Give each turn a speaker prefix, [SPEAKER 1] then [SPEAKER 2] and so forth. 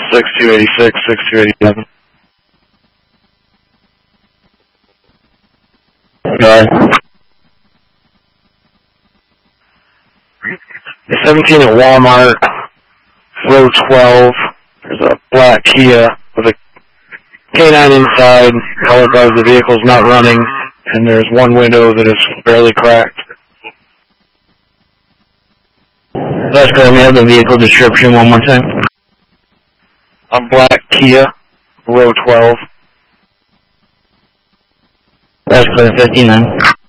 [SPEAKER 1] 6286, 6287. Alright. 17 at Walmart, row 12. There's a black Kia with a K9 inside. Color guard of the vehicle's not running, and there's one window that is barely cracked.
[SPEAKER 2] That's correct. May I have the vehicle description one more time?
[SPEAKER 1] A black Kia, row 12.
[SPEAKER 2] That's clear, 59.